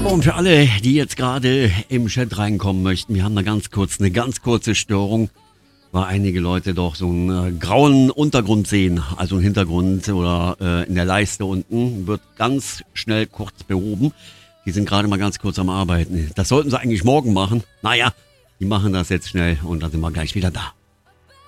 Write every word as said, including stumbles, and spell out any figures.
und für alle, die jetzt gerade im Chat reinkommen möchten, wir haben da ganz kurz eine ganz kurze Störung, weil einige Leute doch so einen äh, grauen Untergrund sehen, also einen Hintergrund oder äh, in der Leiste unten, wird ganz schnell kurz behoben. Die sind gerade mal ganz kurz am Arbeiten. Das sollten sie eigentlich morgen machen. Naja, die machen das jetzt schnell und dann sind wir gleich wieder da.